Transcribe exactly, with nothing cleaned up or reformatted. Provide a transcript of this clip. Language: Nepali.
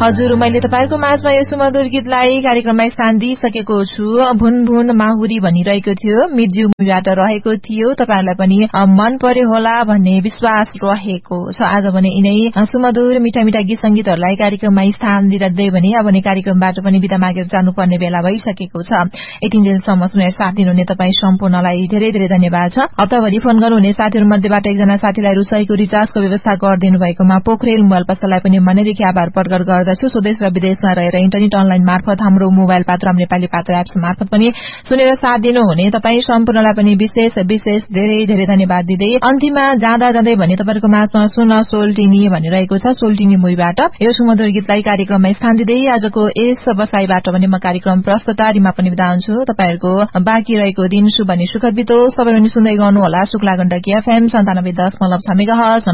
हजुर मैले तपाईहरुको माझमा यो सुमधुर गीतलाई कार्यक्रममा स्थान दिइसकेको छु। भुन भुन माहुरी भनिरहेको थियो, मिर्ज्यू मुभिबाट रहेको थियो। तपाईहरुलाई पनि मन पर्यो होला भन्ने विश्वास रहेको छ। आज भने यिनै सुमधुर मिठा मिठा गीत संगीतहरुलाई कार्यक्रममा स्थान दिँदै भने अब भने कार्यक्रमबाट पनि बिदा मागेर जानुपर्ने बेला भइसकेको छ। यतिन्जेलसम्म सुनेर साथ दिनुहुने तपाई सम्पूर्णलाई धेरै धेरै धन्यवाद छ। हप्ताभरि फोन गर्नुहुने साथीहरु मध्येबाट एकजना साथीलाई रुसाईको रिचार्जको व्यवस्था गरिदिनु भएकोमा पोखरेल मोबाइल पसललाई पनि मनैदेखि आभार प्रकट गर्दछु। स्वदेश र विदेशमा रहेर इन्टरनेट अनलाइन मार्फत हाम्रो मोबाइल पात्र नेपाली पात्र एप्स मार्फत पनि सुनेर साथ दिनुहुने तपाई सम्पूर्णलाई पनि विशेष विशेष धेरै धेरै धन्यवाद दिँदै अन्तिममा जाँदा जाँदै भने तपाईहरुको माझमा सुन सोल्टिनी भनिरहेको छ। सोल्टिनी मुभीबाट यो सुमधुर गीतलाई कार्यक्रममा स्थान दिँदै आजको यस बसाईबाट पनि म कार्यक्रम प्रस्तुता रिमा पनि बिदा हुन्छु। तपाईहरुको बाँकी रहेको दिन शुभ अनि सुखद बितोस्। तपाईहरु पनि सुन्दै गर्नु होला शुक्ला गण्डकी एफएम सन्तानब्बे दशमलव छ मेगाहर्ज।